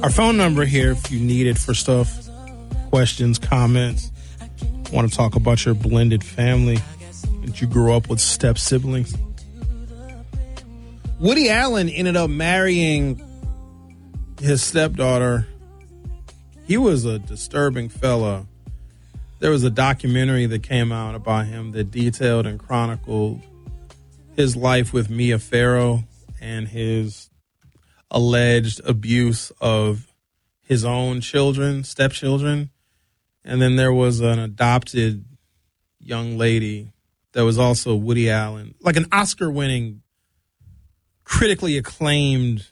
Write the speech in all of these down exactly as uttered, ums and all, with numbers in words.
Our phone number here, if you need it for stuff, questions, comments, want to talk about your blended family that you grew up with step siblings. Woody Allen ended up marrying his stepdaughter. He was a disturbing fella. There was a documentary that came out about him that detailed and chronicled his life with Mia Farrow and his alleged abuse of his own children, stepchildren. And then there was an adopted young lady that was also Woody Allen, like an Oscar-winning, critically acclaimed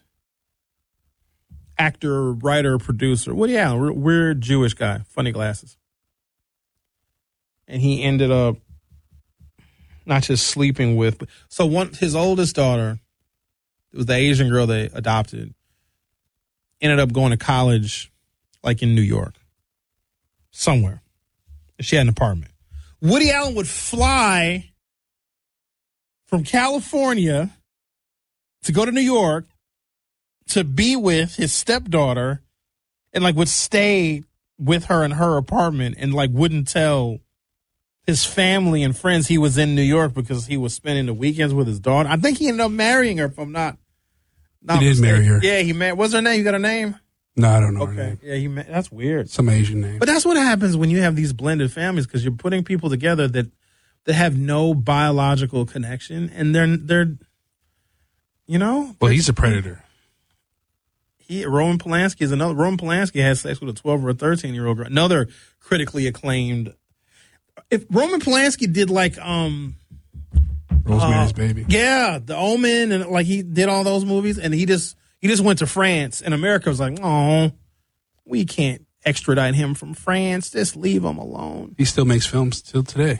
actor, writer, producer. Woody Allen, weird Jewish guy, funny glasses. And he ended up not just sleeping with, but so one, his oldest daughter, it was the Asian girl they adopted, ended up going to college like in New York, somewhere. She had an apartment. Woody Allen would fly from California to go to New York to be with his stepdaughter and like would stay with her in her apartment and like wouldn't tell his family and friends he was in New York because he was spending the weekends with his daughter. I think he ended up marrying her, if I'm not, not He did mistaken. marry her. Yeah, he married. What's her name? You got a name? No, I don't know her Okay. name. Yeah, he ma- that's weird. Some Asian name. But that's what happens when you have these blended families because you're putting people together that that have no biological connection and they're they're you know. Well, he's a predator. He Roman Polanski is another. Roman Polanski has sex with a twelve or a thirteen year old girl. Another critically acclaimed. If Roman Polanski did like um Rosemary's uh, Baby. Yeah, The Omen, and like he did all those movies, and he just he just went to France, and America was like, oh, we can't extradite him from France. Just leave him alone. He still makes films till today.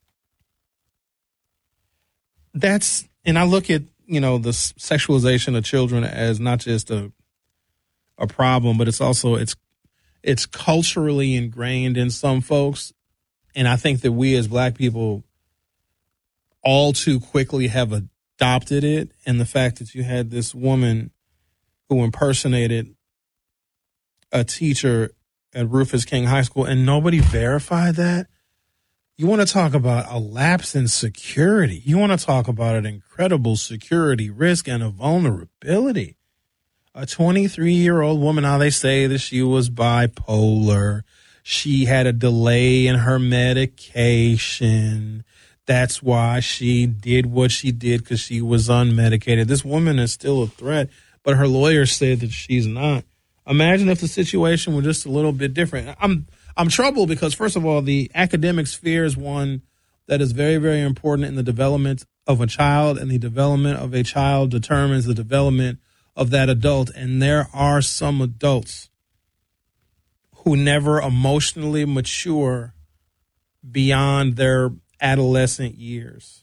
That's and I look at you know the sexualization of children as not just a a problem, but it's also it's it's culturally ingrained in some folks, and I think that we as Black people all too quickly have adopted it. And the fact that you had this woman who impersonated a teacher at Rufus King High School and nobody verified that. You want to talk about a lapse in security. You want to talk about an incredible security risk and a vulnerability. A twenty-three-year-old woman, now they say that she was bipolar. She had a delay in her medication. That's why she did what she did, because she was unmedicated. This woman is still a threat, but her lawyer said that she's not. Imagine if the situation were just a little bit different. I'm I'm troubled because, first of all, the academic sphere is one that is very, very important in the development of a child, and the development of a child determines the development of that adult. And there are some adults who never emotionally mature beyond their adolescent years.